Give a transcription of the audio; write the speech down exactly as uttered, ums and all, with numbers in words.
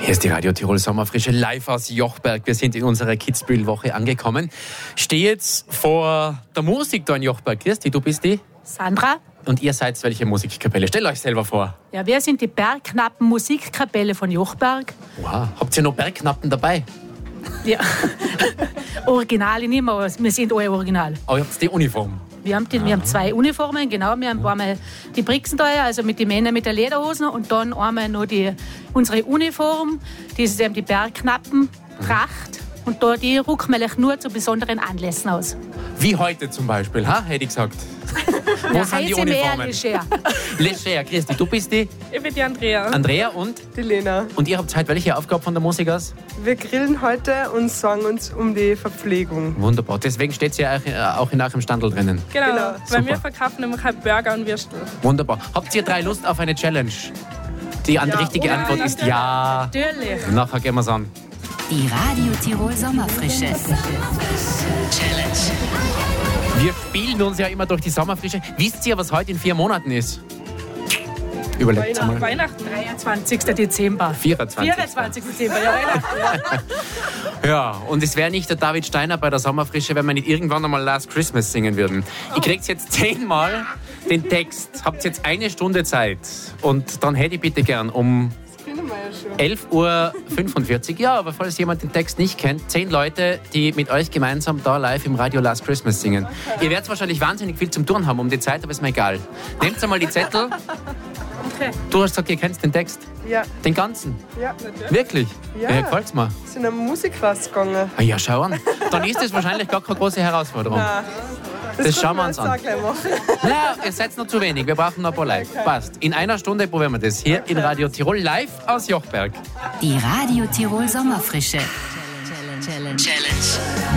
Hier ist die Radio Tirol Sommerfrische live aus Jochberg. Wir sind in unserer Kitzbühel-Woche angekommen. Stehe jetzt vor der Musik da in Jochberg. Christi, du bist die? Sandra. Und ihr seid welche Musikkapelle? Stellt euch selber vor. Ja, wir sind die Bergknappen Musikkapelle von Jochberg. Wow. Habt ihr noch Bergknappen dabei? Ja. Originale nicht mehr, aber wir sind alle original. Aber ihr habt die Uniform. Wir haben, die, wir haben zwei Uniformen, genau. Wir haben einmal die Brixenteuer, also mit den Männern mit der Lederhosen, und dann einmal noch die, unsere Uniform, das ist eben die Bergknappentracht. Und da, die rucken wir nur zu besonderen Anlässen aus. Wie heute zum Beispiel, ha? Hätte ich gesagt. Wo ja, sind die Uniformen? Leger. Leger. Christi, du bist die? Ich bin die Andrea. Andrea und? Die Lena. Und ihr habt heute welche Aufgabe von der Musik aus? Wir grillen heute und sorgen uns um die Verpflegung. Wunderbar. Deswegen steht sie ja auch in eurem Standel drinnen. Genau, Genau. weil Super. wir verkaufen immer halt Burger und Würstel. Wunderbar. Habt ihr drei Lust auf eine Challenge? Die an- Ja. richtige Antwort ist ja. Natürlich. Nachher gehen wir es an. Die Radio Tirol Sommerfrische. Wir spielen uns ja immer durch die Sommerfrische. Wisst ihr, was heute in vier Monaten ist? Überlegt mal. Weihnachten. dreiundzwanzigster Dezember. vierundzwanzigster vierundzwanzigster Dezember, ja, Weihnachten. Ja, und es wäre nicht der David Steiner bei der Sommerfrische, wenn wir nicht irgendwann einmal Last Christmas singen würden. Ihr kriegt jetzt zehnmal den Text. Habt jetzt eine Stunde Zeit. Und dann hätte ich bitte gern um elf Uhr fünfundvierzig, ja, aber falls jemand den Text nicht kennt, zehn Leute, die mit euch gemeinsam da live im Radio Last Christmas singen. Ihr werdet wahrscheinlich wahnsinnig viel zum Tun haben um die Zeit, aber ist mir egal. Nehmt einmal die Zettel. Okay. Du hast gesagt, ihr kennt den Text? Ja, Den ganzen? ja. Wirklich? Ja. Ja, gefällt's mir. Wir sind am Musikkurs gegangen. Ah ja, schau an. Dann ist das wahrscheinlich gar keine große Herausforderung. Nein, Das schauen wir können uns jetzt an. auch gleich machen. Na, ihr seid noch zu wenig. Wir brauchen noch ein paar Leute. Passt. In einer Stunde probieren wir das. Hier in Radio Tirol live aus Jochberg. Die Radio Tirol Sommerfrische. Challenge.